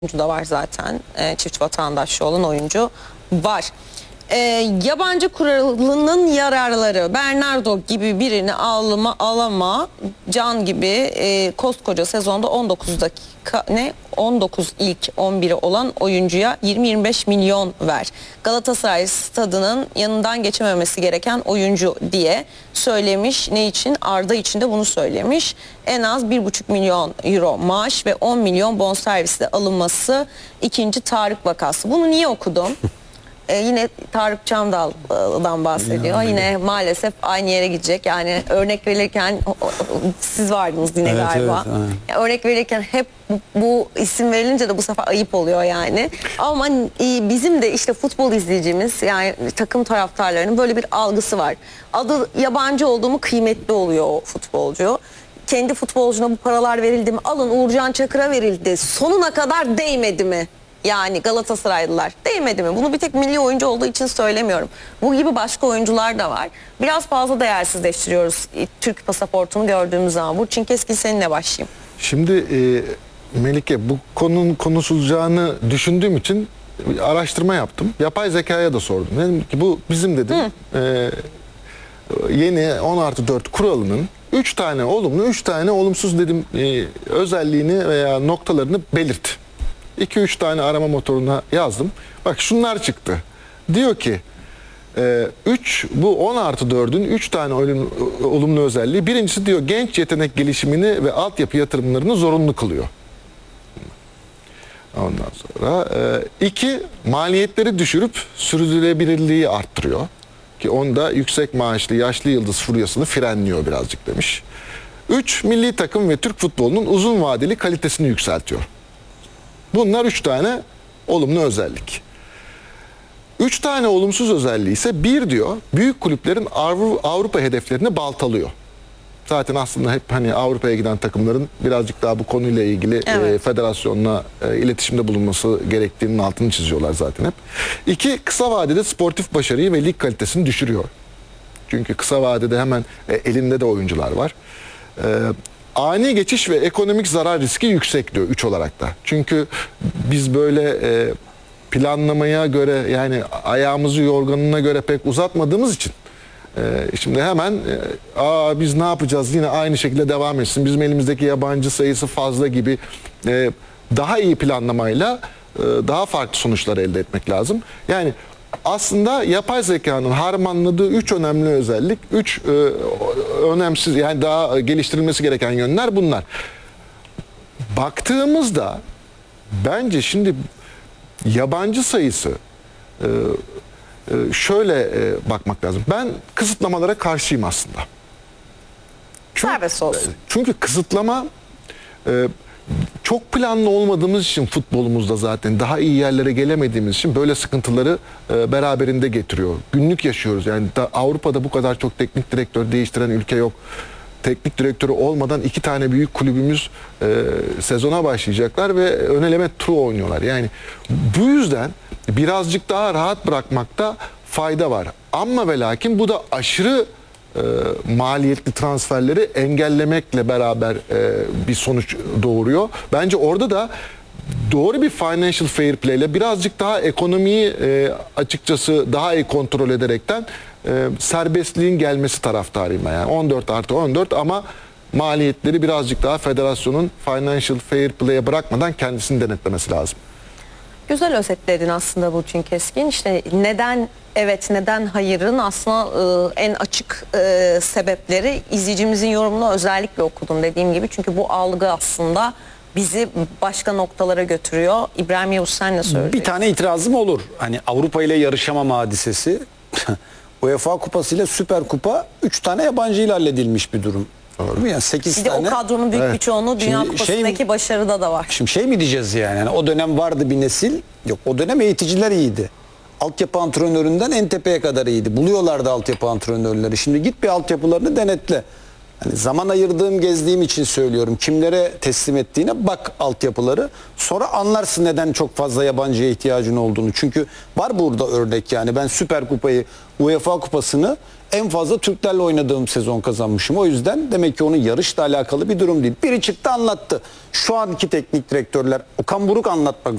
oyuncu da var zaten. Çift vatandaşlı olan oyuncu var. Yabancı kuralının yararları. Bernardo gibi birini alama Can gibi koskoca sezonda 19 dakika 19 ilk 11'i olan oyuncuya 20-25 milyon ver. Galatasaray stadının yanından geçememesi gereken oyuncu diye söylemiş. Ne için? Arda için de bunu söylemiş. En az 1,5 milyon euro maaş ve 10 milyon bonservisle alınması ikinci Tarık vakası. Bunu niye okudum? Yine Tarık Çamdal'dan bahsediyor. Yine maalesef aynı yere gidecek. Yani örnek verirken siz vardınız yine galiba. Evet, yani örnek verirken hep bu isim verilince de bu sefer ayıp oluyor yani. Ama bizim de işte futbol izleyicimiz, yani takım taraftarlarının böyle bir algısı var. Adı yabancı olduğu mu kıymetli oluyor o futbolcu. Kendi futbolcuna bu paralar verildi mi? Alın, Uğurcan Çakır'a verildi. Sonuna kadar değmedi mi? Yani Galatasaraylılar değmedi mi? Bunu bir tek milli oyuncu olduğu için söylemiyorum. Bu gibi başka oyuncular da var. Biraz fazla değersizleştiriyoruz Türk pasaportunu gördüğümüz zaman. Burçin Keskin, seninle başlayayım. Şimdi Melike, bu konunun konuşulacağını düşündüğüm için araştırma yaptım. Yapay zekaya da sordum. Dedim ki bu bizim dedim yeni 10+4 kuralının 3 tane olumlu 3 tane olumsuz dedim özelliğini veya noktalarını belirt. 2-3 tane arama motoruna yazdım. Bak şunlar çıktı. Diyor ki bu 10+4'ün 3 tane olumlu özelliği. Birincisi diyor genç yetenek gelişimini ve altyapı yatırımlarını zorunlu kılıyor. Ondan sonra 2 maliyetleri düşürüp sürdürülebilirliği arttırıyor. Ki onda yüksek maaşlı yaşlı yıldız furyasını frenliyor birazcık demiş. 3 milli takım ve Türk futbolunun uzun vadeli kalitesini yükseltiyor. Bunlar 3 tane olumlu özellik. 3 tane olumsuz özelliği ise bir diyor büyük kulüplerin Avrupa hedeflerini baltalıyor. Zaten aslında hep hani Avrupa'ya giden takımların birazcık daha bu konuyla ilgili federasyonla iletişimde bulunması gerektiğinin altını çiziyorlar zaten hep. 2 kısa vadede sportif başarıyı ve lig kalitesini düşürüyor. Çünkü kısa vadede hemen elinde de oyuncular var. Ani geçiş ve ekonomik zarar riski yüksek diyor 3 olarak da. Çünkü biz böyle planlamaya göre, yani ayağımızı yorganına göre pek uzatmadığımız için şimdi hemen biz ne yapacağız, yine aynı şekilde devam etsin, bizim elimizdeki yabancı sayısı fazla gibi daha iyi planlamayla daha farklı sonuçlar elde etmek lazım. Yani aslında yapay zekanın harmanladığı 3 önemli özellik, 3 önemsiz, yani daha geliştirilmesi gereken yönler bunlar. Baktığımızda bence şimdi yabancı sayısı şöyle bakmak lazım. Ben kısıtlamalara karşıyım aslında. Serbest olsun. Çünkü kısıtlama çok planlı olmadığımız için futbolumuzda zaten daha iyi yerlere gelemediğimiz için böyle sıkıntıları beraberinde getiriyor. Günlük yaşıyoruz. Yani Avrupa'da bu kadar çok teknik direktör değiştiren ülke yok. Teknik direktörü olmadan 2 tane büyük kulübümüz sezona başlayacaklar ve ön eleme turu oynuyorlar. Yani bu yüzden birazcık daha rahat bırakmakta fayda var. Ama ve lakin bu da aşırı maliyetli transferleri engellemekle beraber bir sonuç doğuruyor. Bence orada da doğru bir financial fair play ile birazcık daha ekonomiyi açıkçası daha iyi kontrol ederekten serbestliğin gelmesi taraftarıyım ben. Yani 14+14 ama maliyetleri birazcık daha federasyonun financial fair play'e bırakmadan kendisini denetlemesi lazım. Güzel özetledin aslında Burçin Keskin. İşte neden evet, neden hayırın aslında en açık sebepleri izleyicimizin yorumunu özellikle okudum dediğim gibi. Çünkü bu algı aslında bizi başka noktalara götürüyor. İbrahim Yavuz, sen ne söylüyorsun? Bir tane itirazım olur. Hani Avrupa ile yarışamama hadisesi. UEFA Kupası ile Süper Kupa 3 tane yabancı ile halledilmiş bir durum. Doğru mu? Yani 8 bir de tane. o kadronun büyük bir çoğunluğu Dünya Kupası'ndaki başarıda da var. Şimdi şey mi diyeceğiz yani? Yani o dönem vardı bir nesil. Yok, o dönem eğiticiler iyiydi. Altyapı antrenöründen en tepeye kadar iyiydi. Buluyorlardı altyapı antrenörleri. Şimdi git bir altyapılarını denetle. Hani zaman ayırdığım, gezdiğim için söylüyorum. Kimlere teslim ettiğine bak altyapıları. Sonra anlarsın neden çok fazla yabancıya ihtiyacın olduğunu. Çünkü var burada örnek yani. Ben Süper Kupayı, UEFA Kupası'nı en fazla Türklerle oynadığım sezon kazanmışım. O yüzden demek ki onun yarışla alakalı bir durum değil. Biri çıktı anlattı. Şu anki teknik direktörler, Okan Buruk anlatmak